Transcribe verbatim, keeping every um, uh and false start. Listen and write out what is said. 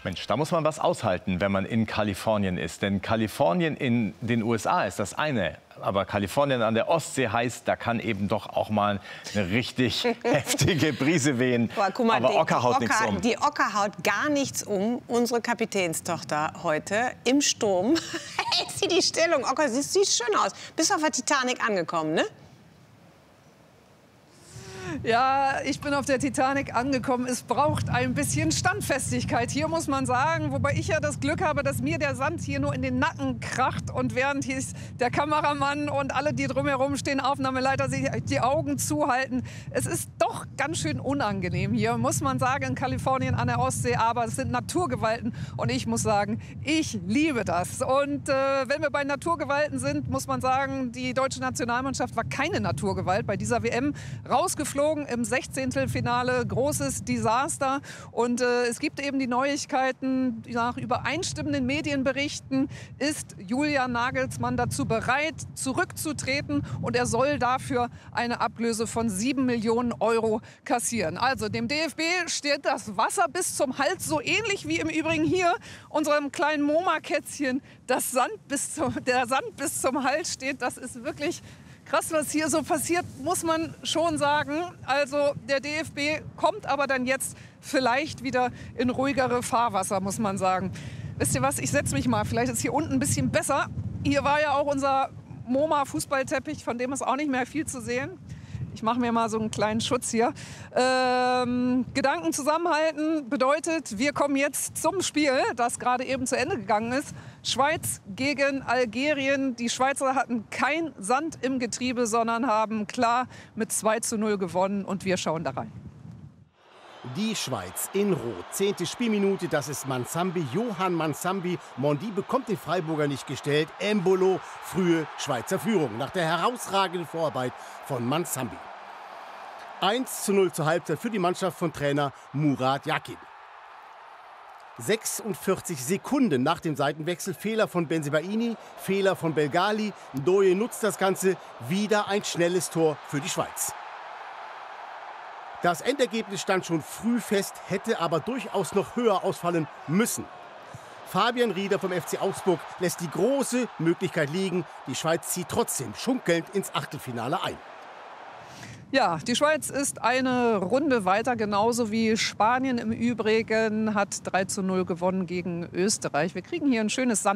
Mensch, da muss man was aushalten, wenn man in Kalifornien ist. Denn Kalifornien in den U S A ist das eine. Aber Kalifornien an der Ostsee heißt, da kann eben doch auch mal eine richtig heftige Brise wehen. Boah, guck mal, aber die, Ocker haut die nichts Ocker, um. Die Ocker haut gar nichts um. Unsere Kapitänstochter heute im Sturm. Sieh die Stellung, Ocker, sie sieht schön aus. Bist auf der Titanic angekommen, ne? Ja, ich bin auf der Titanic angekommen. Es braucht ein bisschen Standfestigkeit hier, muss man sagen. Wobei ich ja das Glück habe, dass mir der Sand hier nur in den Nacken kracht. Und während hier der Kameramann und alle, die drumherum stehen, Aufnahmeleiter, sich die Augen zuhalten. Es ist doch ganz schön unangenehm hier, muss man sagen, in Kalifornien an der Ostsee. Aber es sind Naturgewalten. Und ich muss sagen, ich liebe das. Und äh, wenn wir bei Naturgewalten sind, muss man sagen, die deutsche Nationalmannschaft war keine Naturgewalt bei dieser W M. Rausgeflogen im Sechzehntelfinale, großes Desaster. Und äh, es gibt eben die Neuigkeiten, nach übereinstimmenden Medienberichten ist Julian Nagelsmann dazu bereit, zurückzutreten. Und er soll dafür eine Ablöse von sieben Millionen Euro kassieren. Also dem D F B steht das Wasser bis zum Hals, so ähnlich wie im Übrigen hier unserem kleinen MoMA-Kätzchen das Sand bis zum, der Sand bis zum Hals steht. Das ist wirklich krass, was hier so passiert, muss man schon sagen. Also der D F B kommt aber dann jetzt vielleicht wieder in ruhigere Fahrwasser, muss man sagen. Wisst ihr was, ich setze mich mal, vielleicht ist hier unten ein bisschen besser. Hier war ja auch unser MoMA-Fußballteppich, von dem ist auch nicht mehr viel zu sehen. Ich mache mir mal so einen kleinen Schutz hier. Ähm, Gedanken zusammenhalten bedeutet, wir kommen jetzt zum Spiel, das gerade eben zu Ende gegangen ist. Schweiz gegen Algerien. Die Schweizer hatten kein Sand im Getriebe, sondern haben klar mit zwei zu null gewonnen. Und wir schauen da rein. Die Schweiz in Rot. Zehnte Spielminute, das ist Mansambi, Johann Mansambi. Mondi bekommt den Freiburger nicht gestellt. Embolo, frühe Schweizer Führung nach der herausragenden Vorarbeit von Mansambi. eins zu null zur Halbzeit für die Mannschaft von Trainer Murat Yakin. sechsundvierzig Sekunden nach dem Seitenwechsel, Fehler von Bensebaini, Fehler von Belgali. Ndoye nutzt das Ganze, wieder ein schnelles Tor für die Schweiz. Das Endergebnis stand schon früh fest, hätte aber durchaus noch höher ausfallen müssen. Fabian Rieder vom F C Augsburg lässt die große Möglichkeit liegen. Die Schweiz zieht trotzdem schunkelnd ins Achtelfinale ein. Ja, die Schweiz ist eine Runde weiter, genauso wie Spanien im Übrigen, hat drei zu null gewonnen gegen Österreich. Wir kriegen hier ein schönes Sand.